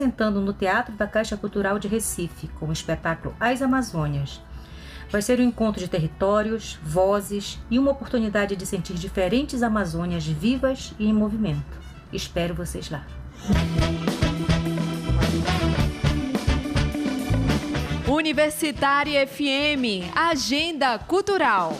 apresentando no Teatro da Caixa Cultural de Recife, com o espetáculo As Amazônias. Vai ser um encontro de territórios, vozes e uma oportunidade de sentir diferentes Amazônias vivas e em movimento. Espero vocês lá. Universitária FM, Agenda Cultural.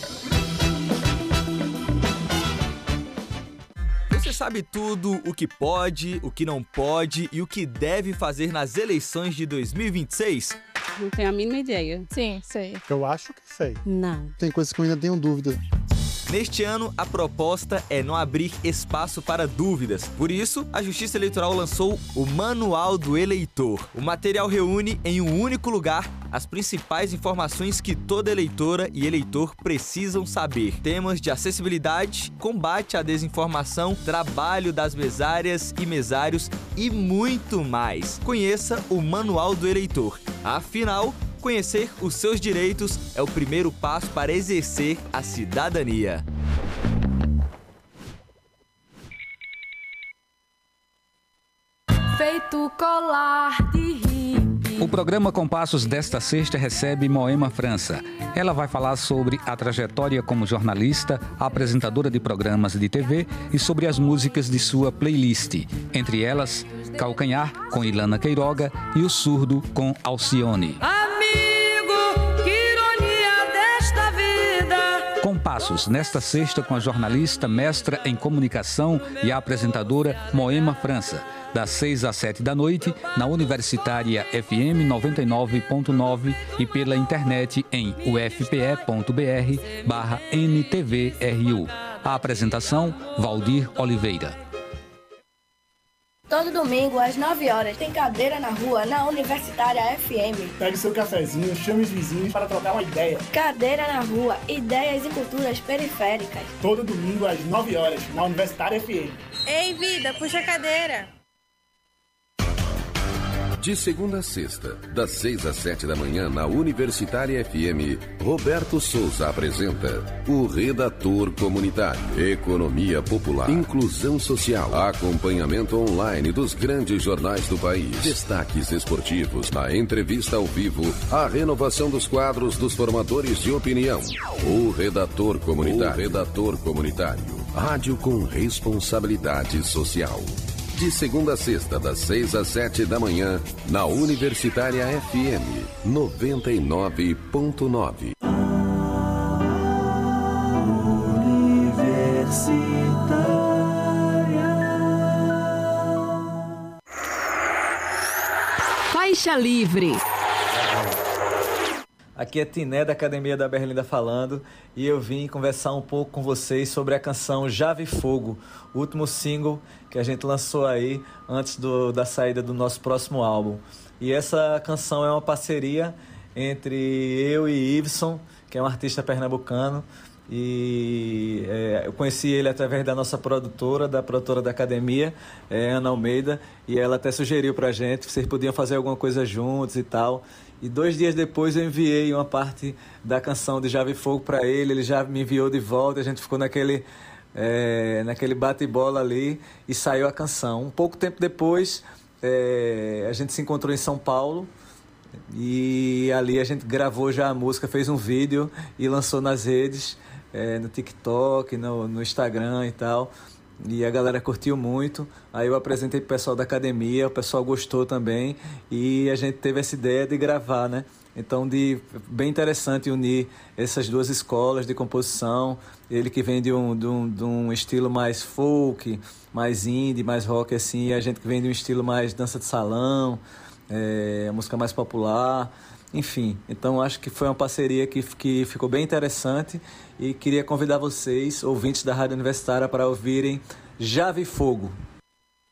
Você sabe tudo o que pode, o que não pode e o que deve fazer nas eleições de 2026? Não tenho a mínima ideia. Sim, sei. Eu acho que sei. Não. Tem coisas que eu ainda tenho dúvida. Neste ano, a proposta é não abrir espaço para dúvidas. Por isso, a Justiça Eleitoral lançou o Manual do Eleitor. O material reúne em um único lugar as principais informações que toda eleitora e eleitor precisam saber. Temas de acessibilidade, combate à desinformação, trabalho das mesárias e mesários e muito mais. Conheça o Manual do Eleitor. Afinal, conhecer os seus direitos é o primeiro passo para exercer a cidadania. Feito colar de hippie. O programa Compassos desta sexta recebe Moema França. Ela vai falar sobre a trajetória como jornalista, apresentadora de programas de TV e sobre as músicas de sua playlist. Entre elas, Calcanhar, com Ilana Queiroga, e O Surdo, com Alcione. Compassos, nesta sexta, com a jornalista, mestra em comunicação e a apresentadora Moema França, das 6 às 7 da noite, na Universitária FM 99.9 e pela internet em ufpe.br/NTVRU. A apresentação, Valdir Oliveira. Todo domingo, às 9 horas, tem Cadeira na Rua, na Universitária FM. Pegue seu cafezinho, chame os vizinhos para trocar uma ideia. Cadeira na Rua, ideias e culturas periféricas. Todo domingo, às 9 horas, na Universitária FM. Ei, vida, puxa a cadeira. De segunda a sexta, das 6 às 7 da manhã, na Universitária FM, Roberto Souza apresenta o Redator Comunitário. Economia popular, inclusão social, acompanhamento online dos grandes jornais do país, destaques esportivos, a entrevista ao vivo, a renovação dos quadros dos formadores de opinião. O Redator Comunitário. O Redator Comunitário. Rádio com responsabilidade social. De segunda a sexta, das 6 às 7 da manhã, na Universitária FM 99.9. Faixa Livre. Aqui é Tiné da Academia da Berlinda falando e eu vim conversar um pouco com vocês sobre a canção Jave Fogo, o último single que a gente lançou aí antes da saída do nosso próximo álbum. E essa canção é uma parceria entre eu e Iveson, que é um artista pernambucano, e eu conheci ele através da nossa produtora da academia, Ana Almeida, e ela até sugeriu pra gente que vocês podiam fazer alguma coisa juntos e tal. E 2 dias depois eu enviei uma parte da canção de Jave Fogo para ele já me enviou de volta, a gente ficou naquele bate-bola ali e saiu a canção. Um pouco tempo depois a gente se encontrou em São Paulo e ali a gente gravou já a música, fez um vídeo e lançou nas redes, no TikTok, no Instagram e tal. E a galera curtiu muito. Aí eu apresentei pro pessoal da academia, o pessoal gostou também e a gente teve essa ideia de gravar, né? Então, bem interessante unir essas duas escolas de composição. Ele que vem de um estilo mais folk, mais indie, mais rock assim, e a gente que vem de um estilo mais dança de salão, música mais popular. Enfim, então acho que foi uma parceria que ficou bem interessante e queria convidar vocês, ouvintes da Rádio Universitária, para ouvirem Jave Fogo.